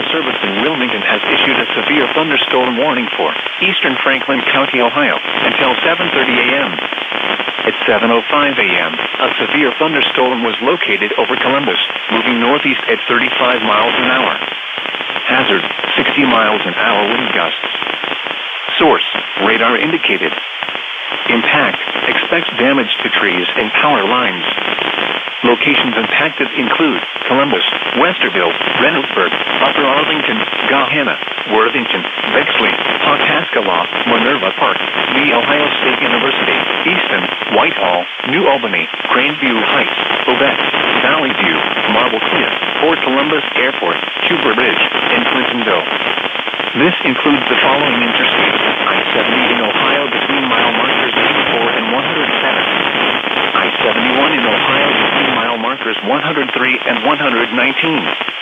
Weather Service in Wilmington has issued a severe thunderstorm warning for eastern Franklin County, Ohio, until 7:30 a.m. At 7:05 a.m., a severe thunderstorm was located over Columbus, moving northeast at 35 miles an hour. Hazard, 60 miles an hour wind gusts. Source, radar indicated. Impact, expects damage to trees and power lines. Locations impacted include Columbus, Westerville, Reynoldsburg, Upper Arlington, Gahanna, Worthington, Bexley, Pawhuasca, Minerva Park, The Ohio State University, Easton, Whitehall, New Albany, Grandview Heights, Obetz, Valley View, Marble Cliff, Fort Columbus Airport, Huber Ridge, and Clintonville. This includes the following interstates: I-70 in Ohio between mile markers 94 and 107. I-71 in Ohio between mile markers 103 and 119.